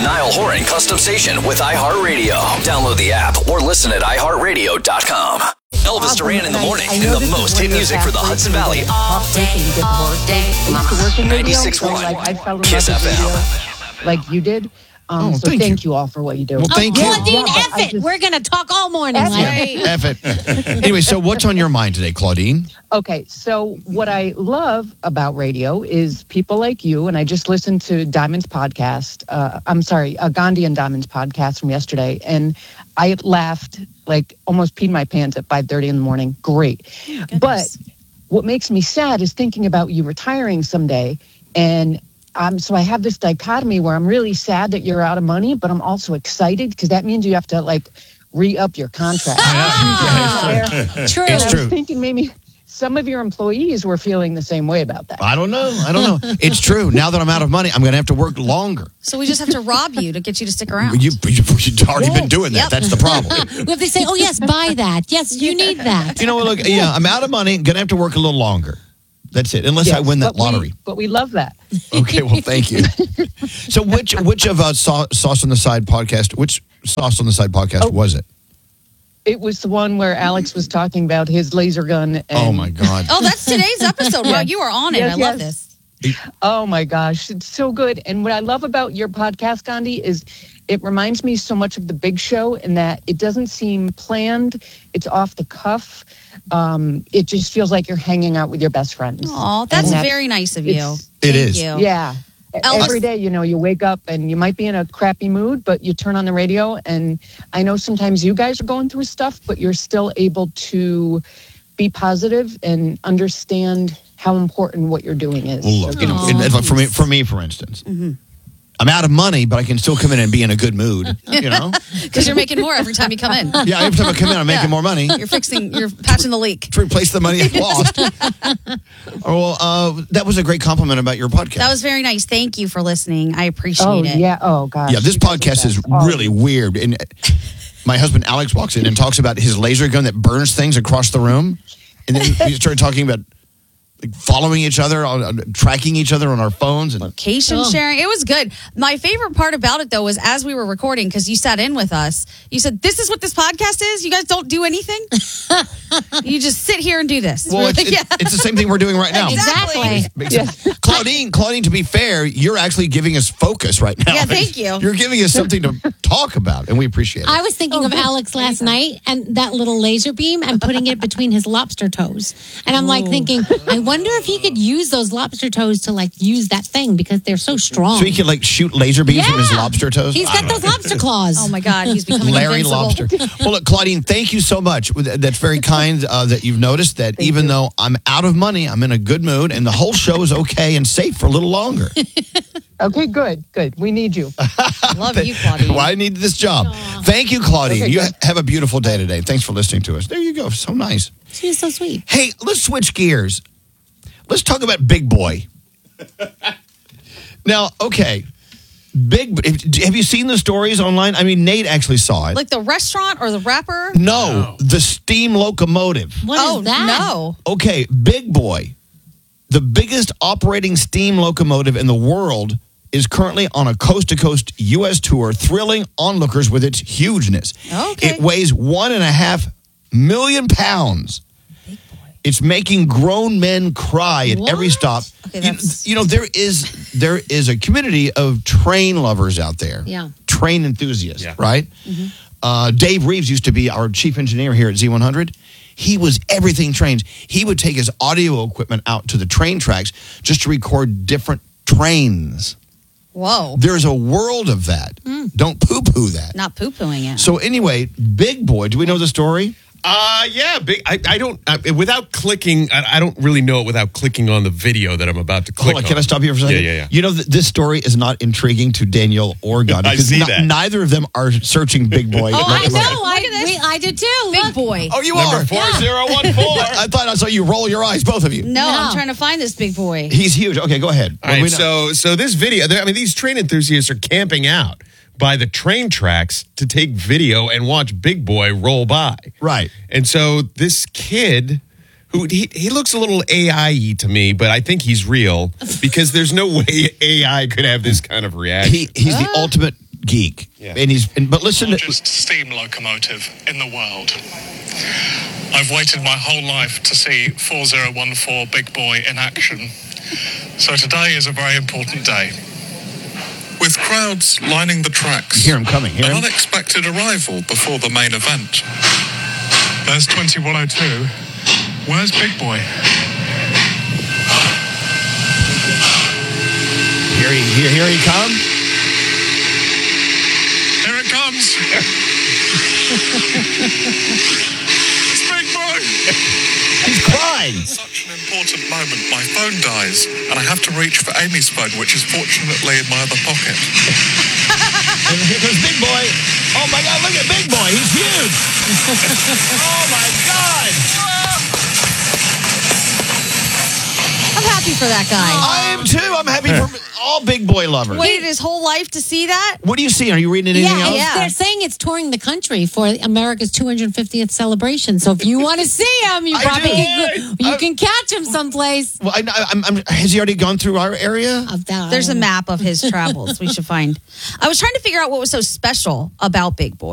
Niall Horan Custom Station with iHeartRadio. Download the app or listen at iHeartRadio.com. Elvis Duran in the morning and the most hit music for the Hudson Valley. All day. I used to work in radio, 96.1 so I fell in Kiss love with FM. radio like you did. So thank you all for what you do. Well, thank you. Claudine, F it. We're going to talk all morning. F it. Anyway, so what's on your mind today, Claudine? Okay, so what I love about radio is people like you, and I just listened to Diamond's podcast. Gandhi and Diamond's podcast from yesterday, and I laughed, like almost peed my pants at 5:30 in the morning. Great. But what makes me sad is thinking about you retiring someday, and so I have this dichotomy where I'm really sad that you're out of money, but I'm also excited because that means you have to like re-up your contract. True. And I was thinking maybe some of your employees were feeling the same way about that. I don't know. It's true. Now that I'm out of money, I'm going to have to work longer. So we just have to rob you to get you to stick around. You've already been doing that. Yep. That's the problem. If they say, oh, yes, buy that. Yes, you need that. You know what? Look, yeah, I'm out of money. Going to have to work a little longer. That's it. Unless I win that lottery. But we love that. Okay, well, thank you. So which of Sauce on the Side podcast, which Sauce on the Side podcast was it? It was the one where Alex was talking about his laser gun. And, Oh, my God. Oh, that's today's episode. Wow, you are on it. Yes, I love yes. this. Oh, my gosh. It's so good. And what I love about your podcast, Gandhi, is it reminds me so much of The Big Show in that it doesn't seem planned. It's off the cuff. It just feels like you're hanging out with your best friends. Oh, that's very nice of you. It Thank is. you. Yeah. Alex- Every day, you wake up and you might be in a crappy mood, but you turn on the radio. And I know sometimes you guys are going through stuff, but you're still able to be positive and understand how important what you're doing is. Well, look, for me, for instance, I'm out of money, but I can still come in and be in a good mood, Because you're making more every time you come in. Yeah, every time I come in, I'm making more money. You're patching the leak. To replace the money I've lost. Well, that was a great compliment about your podcast. That was very nice. Thank you for listening. I appreciate it. Yeah. Oh, gosh. Yeah, this You guys are podcast is the best. really weird. And my husband Alex walks in and talks about his laser gun that burns things across the room. And then we started talking about following each other, tracking each other on our phones. And Location sharing. It was good. My favorite part about it, though, was as we were recording, because you sat in with us, you said, this is what this podcast is? You guys don't do anything? You just sit here and do this. well, it's the same thing we're doing right now. Exactly. Claudine, to be fair, you're actually giving us focus right now. Yeah, thank you. You're giving us something to talk about, and we appreciate it. I was thinking of Alex last night and that little laser beam and putting it between his lobster toes. And I'm like thinking, I wonder if he could use those lobster toes to like use that thing because they're so strong. So he can like shoot laser beams from his lobster toes? He's got those lobster claws. Oh, my God. He's becoming Larry invincible. Lobster. Well, look, Claudine, thank you so much. That's very kind that you've noticed that even though I'm out of money, I'm in a good mood, and the whole show is okay and safe for a little longer. Okay, good. We need you. Love you, Claudine. Well, I need this job. Thank you, Claudine. You have a beautiful day today. Thanks for listening to us. There you go. So nice. She was so sweet. Hey, let's switch gears. Let's talk about Big Boy. Now, okay. Have you seen the stories online? I mean, Nate actually saw it. Like the restaurant or the rapper? No, the steam locomotive. What is that? No. Okay, Big Boy, the biggest operating steam locomotive in the world, is currently on a coast-to-coast U.S. tour, thrilling onlookers with its hugeness. Okay. It weighs 1.5 million pounds. It's making grown men cry at every stop. Okay, there is a community of train lovers out there. Yeah. Train enthusiasts, right? Mm-hmm. Dave Reeves used to be our chief engineer here at Z100. He was everything trains. He would take his audio equipment out to the train tracks just to record different trains. Whoa. There's a world of that. Don't poo-poo that. Not poo-pooing it. So anyway, Big Boy, do we know the story? Yeah, I don't, without clicking, I don't really know it without clicking on the video that I'm about to click Hold on, can I stop you for a second? Yeah. You know, this story is not intriguing to Daniel or Gandhi. I see that. Neither of them are searching Big Boy. Oh, I know. Look at this. I did too. Big Look. boy. Oh, you Number are? 4014. I thought I saw you roll your eyes, both of you. No, I'm trying to find this big boy. He's huge. Okay, go ahead. All right, so this video, these train enthusiasts are camping out by the train tracks to take video and watch Big Boy roll by. Right. And so this kid, who he looks a little AI-y to me, but I think he's real because there's no way AI could have this kind of reaction. He's the ultimate geek, but listen to largest steam locomotive in the world. I've waited my whole life to see 4014 Big Boy in action. So today is a very important day. With crowds lining the tracks, hear him coming. An unexpected arrival before the main event. There's 2102. Where's Big Boy? Here he comes. Here it comes. It's Big Boy. He's crying. Such an important moment. My phone dies, and I have to reach for Amy's phone, which is fortunately in my other pocket. And here comes Big Boy. Oh my God! Look at Big Boy. He's huge. Oh my God! I'm happy for that guy. I am too. I'm happy for all Big Boy lovers. Waited his whole life to see that? What do you see? Are you reading anything else? Yeah, they're saying it's touring the country for America's 250th celebration. So if you want to see him, you probably can catch him someplace. Well, has he already gone through our area? There's a map of his travels we should find. I was trying to figure out what was so special about Big Boy.